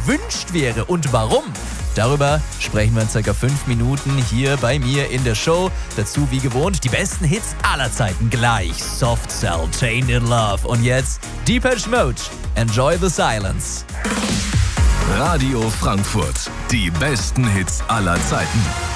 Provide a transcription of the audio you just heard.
gewünscht wäre und warum? Darüber sprechen wir in ca. 5 Minuten hier bei mir in der Show. Dazu wie gewohnt die besten Hits aller Zeiten gleich. Soft Cell, Chained in Love und jetzt Depeche Mode, Enjoy the Silence. Radio Frankfurt, die besten Hits aller Zeiten.